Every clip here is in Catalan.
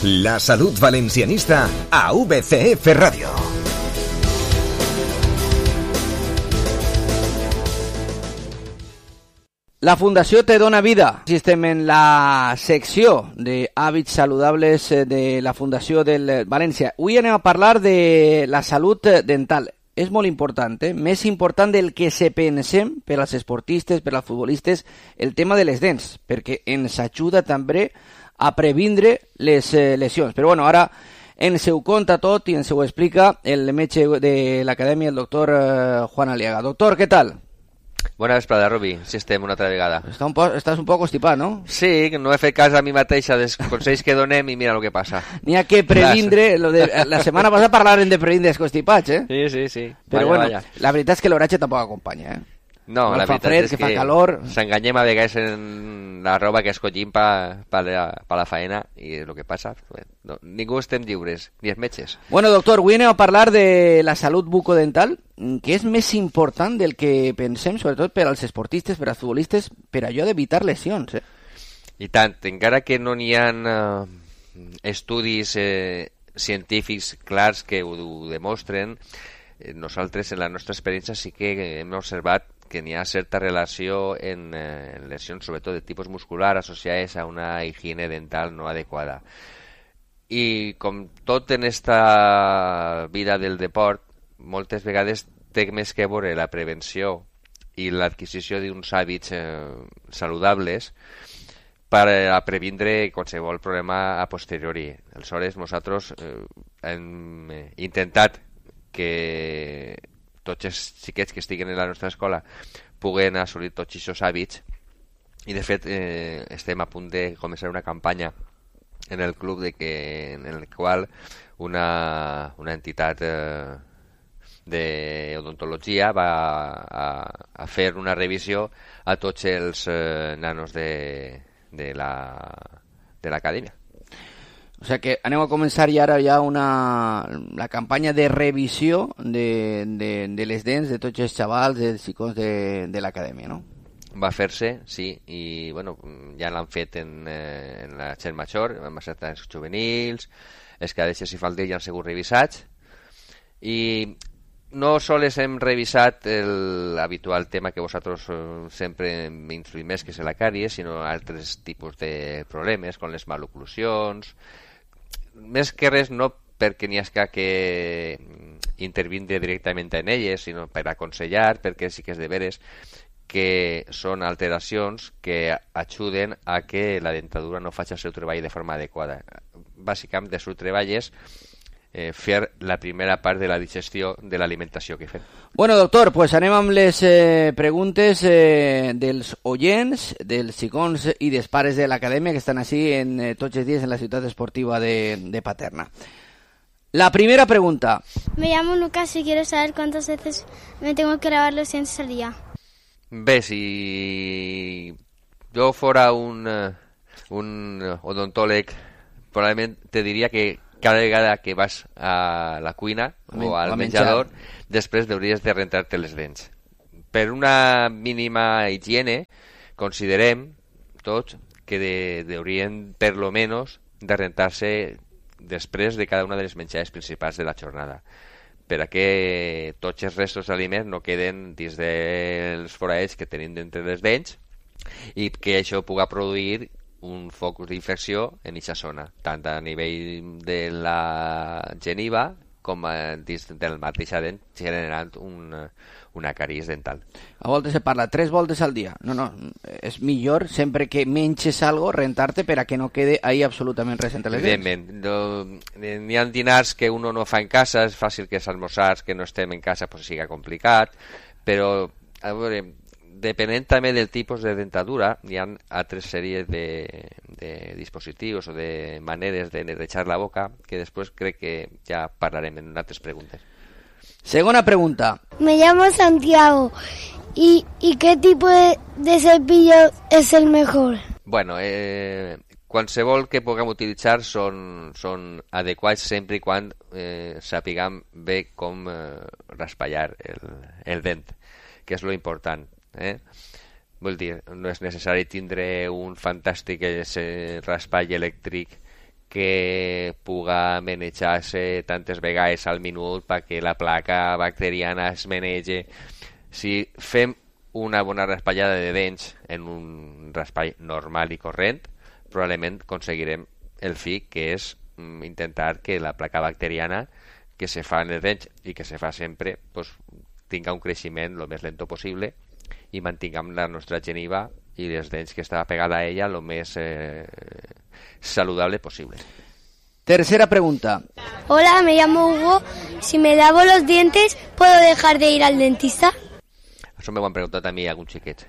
La salut valencianista a VCF Ràdio. La Fundació Te Dona Vida. Estem en la secció d'hàbits saludables de la Fundació del València. Avui anem a parlar de la salut dental. És molt important, més important del que se pensem per als esportistes, per als futbolistes, el tema de les dents, perquè ens ajuda també a previndre les lesions. Però bueno, ara ens ho conta tot i ens ho explica el metge de l'acadèmia, el doctor Juan Aliaga. Doctor, què tal? Bona vesprada, Robi. Sí, estem una altra vegada. Estàs un poc constipat, no? Sí, no he fet cas a mi mateixa dels consells que donem i mira el que passa. N'hi ha que previndre... La setmana passada parlàvem de previndre els constipats, Sí. Però vaya. La veritat és que l'oratge tampoc acompanya, No, la veritat és que fa calor. S'enganyem a vegades en la roba que escollim per la faena i és el que passa. No, ningú estem lliures, ni els metges. Bueno, doctor, avui anem a parlar de la salut bucodental, que és més important del que pensem, sobretot per als esportistes, per als futbolistes, per allò d'evitar lesions. I tant, encara que no n'hi ha estudis científics clars que ho demostren, nosaltres en la nostra experiència sí que hem observat que n'hi ha certa relació en lesions, sobretot de tipus muscular, associades a una higiene dental no adequada. I com tot en esta vida del deport, moltes vegades té més que veure la prevenció i l'adquisició d'uns hàbits saludables per a previndre qualsevol problema a posteriori. Aleshores, nosaltres hem intentat que tots els xiquets que estiguen en la nostra escola puguen assolir tots aquests hàbits i de fet estem a punt de començar una campanya en el club en el qual una entitat d'odontologia va a fer una revisió a tots els nanos de l'acadèmia. O sea que anem a començar ara ja la campanya de revisió de les dents de tots els xavals, dels xicons de l'acadèmia, no? Va fer-se, sí, i bueno, ja l'han fet en la gent major, han passat els juvenils, els cadets i faldilles ja han sigut revisats, i no sols hem revisat l'habitual tema que vosaltres sempre m'instruïm més, que és la càries, sinó altres tipus de problemes, com les maloclusions. Més que res no perquè n'hi ha que intervindre directament en elles, sinó per aconsellar, perquè sí que és de veres que són alteracions que ajuden a que la dentadura no faci el seu treball de forma adequada. Bàsicament, el seu treball és fer la primera part de la digestió de l'alimentació que fem. Bueno, doctor, pues anem amb les preguntes dels oients, dels xicons i dels pares de l'acadèmia que estan així tots els dies en la ciutat esportiva de Paterna. La primera pregunta. Me llamo Lucas y quiero saber cuántas veces me tengo que lavar los dientes al día. Bé, si jo fora un odontòleg, probablement te diria que cada vegada que vas a la cuina o al menjador, després hauries de rentar-te les dents. Per una mínima higiene, considerem tots que haurien per lo menos de rentar-se després de cada una de les menjades principals de la jornada, per a que tots els restos d'aliments no queden dins dels forats que tenim d'entre les dents i que això pugui produir un focus d'infecció en aquesta zona, tant a nivell de la geniva com dins del mateix dent, generant una caries dental. A voltes se parla 3 voltes al dia. No, és millor sempre que menges algo rentar-te per a que no quede ahí absolutament res entre les dents. Evidentment, n'hi ha dinars que uno no fa en casa, és fàcil que els esmorzars que no estem en casa pues siga complicat, però a veure, depenent també del tipus de dentadura, hi ha altres sèries de dispositius o de maneres de netejar la boca que després crec que ja parlarem en altres preguntes. Segona pregunta. Me llamo Santiago. ¿Y qué tipo de cepillo es el mejor? Bueno, qualsevol que puguem utilitzar són adequats sempre i quan sapiguem bé com raspallar el dent, que és lo important. Vull dir, no és necessari tindre un fantàstic raspall elèctric que puga manejar-se tantes vegades al minut perquè la placa bacteriana es manege. Si fem una bona raspallada de dents en un raspall normal i corrent, probablement aconseguirem el fi, que és intentar que la placa bacteriana que se fa en els dents i que se fa sempre pues, tinga un creixement el més lento possible i mantinguem la nostra geniva y les dents que estaba pegada a ella lo más saludable posible. Tercera pregunta. Hola, me llamo Hugo. Si me lavo los dientes, ¿puedo dejar de ir al dentista? Eso me lo han preguntado a mí algún chiquet.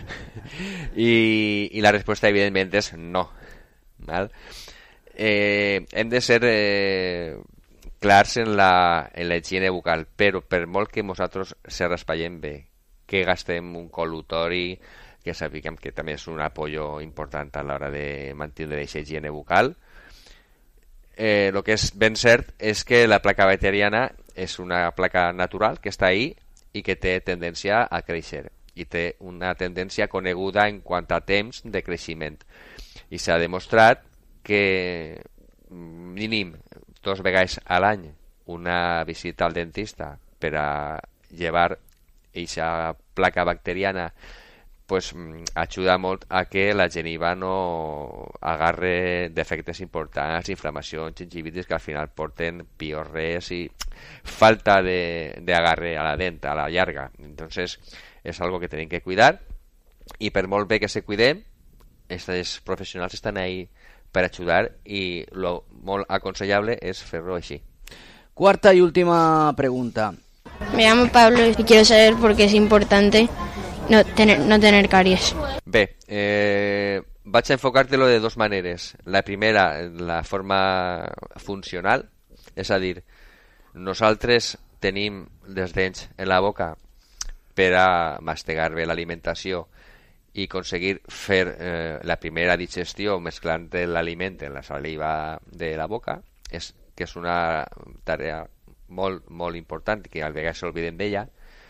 y la respuesta evidentemente es no. ¿Vale? Hem de ser clars en la higiene bucal, però per molt que nosaltres se raspallem bé, que gastem un col·lutori, que sapiguem que també és un apoyo important a l'hora de mantenir aquesta higiene bucal, el que és ben cert és que la placa bacteriana és una placa natural que està ahí i que té tendència a créixer i té una tendència coneguda en quant a temps de creixement, i s'ha demostrat que mínim 2 vegades a l'any una visita al dentista per a llevar aquesta placa bacteriana pues ajuda molt a que la geniva no agarre defectes importants, inflamacions, gingivitis que al final porten piorres i falta de agarre a la dent, a la llarga. Entonces es algo que tenim que cuidar, i per molt bé que se cuidem, estos professionals estan ahí per ajudar, i lo molt aconsellable és fer-lo així. Cuarta y última pregunta. Me llamo Pablo y quiero saber por qué es importante no tener caries. Bé, vaig a enfocarte-lo de 2 maneres. La primera, la forma funcional, és a dir, nosaltres tenim les dents en la boca per a mastegar bé l'alimentació i aconseguir fer la primera digestió mesclant l'aliment en la saliva de la boca, que és una tarea molt, molt important, que a vegades s'olviden d'ella,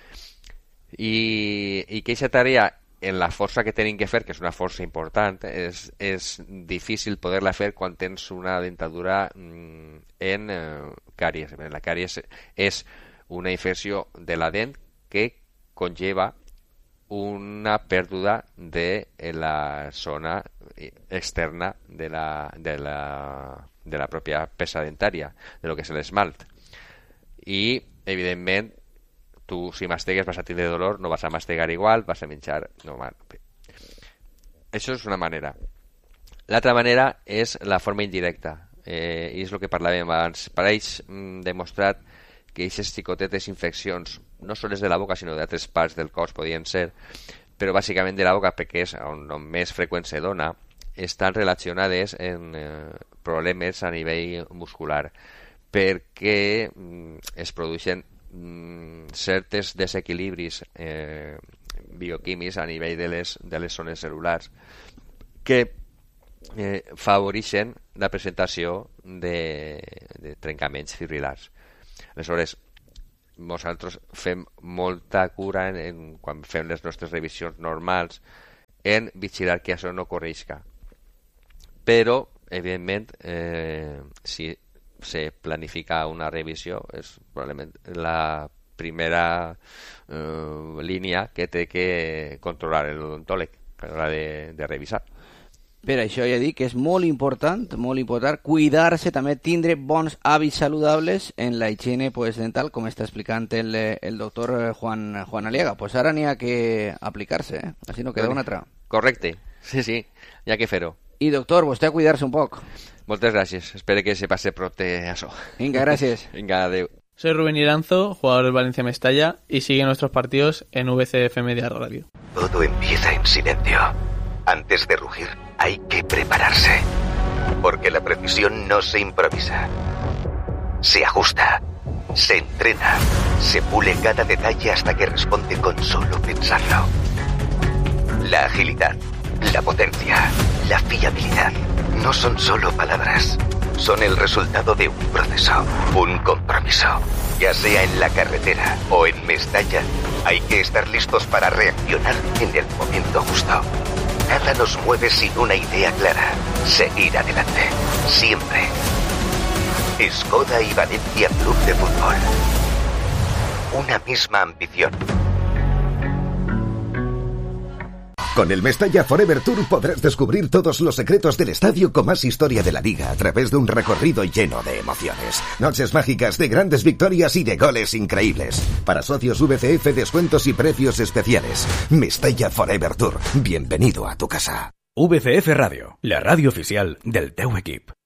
i que aquesta tarea, en la força que tenim que fer, que és una força important, és difícil poder-la fer quan tens una dentadura en càries. La càries és una infecció de la dent que conlleva una pèrdua de la zona externa de la pròpia peça dentària, de lo que és l'esmalt. I, evidentment, tu si mastegues vas a tindre dolor, no vas a mastegar igual, vas a menjar normal. Això és una manera. L'altra manera és la forma indirecta, i és el que parlàvem abans. Pareix demostrat que aquestes xicotetes infeccions, no sols de la boca, sinó d'altres parts del cos podien ser, però bàsicament de la boca, perquè és on més freqüent se dona, estan relacionades en problemes a nivell muscular, perquè es produeixen certes desequilibris bioquímics a nivell de les zones cel·lulars que favoreixen la presentació de trencaments fibrilars. Aleshores, nosaltres fem molta cura quan fem les nostres revisions normals en vigilar que això no corrisca. Però, evidentment, si se planifica una revisió, és probablement la primera línia que té que controlar l'odontòleg a l'hora de revisar. Per això ja dic que és molt important cuidar-se, també tindre bons hàbits saludables en la higiene dental, com està explicant el doctor Juan Aliaga. Pues ara n'hi ha que aplicar-se, així no queda una altra. Correcte, sí, hi ha que fer-ho. I doctor, vostè a cuidar-se un poc. Moltes gràcies, espero que se pase pronto això. Vinga, gràcies. Vinga, adeu. Soy Rubén Iranzo, jugador del Valencia Mestalla, y sigue nuestros partidos en VCF Media Radio. Todo empieza en silencio. Antes de rugir, hay que prepararse. Porque la precisión no se improvisa. Se ajusta, se entrena, se pule cada detalle hasta que responde con solo pensarlo. La agilidad, la potencia, la fiabilidad no son solo palabras. Son el resultado de un proceso, un compromiso. Ya sea en la carretera o en Mestalla, hay que estar listos para reaccionar en el momento justo. Nada nos mueve sin una idea clara. Seguir adelante. Siempre. Skoda y Valencia Club de Fútbol. Una misma ambición. Con el Mestalla Forever Tour podrás descubrir todos los secretos del estadio con más historia de la liga a través de un recorrido lleno de emociones. Noches mágicas de grandes victorias y de goles increíbles. Para socios VCF, descuentos y precios especiales. Mestalla Forever Tour. Bienvenido a tu casa. VCF Radio, la radio oficial del teu equip.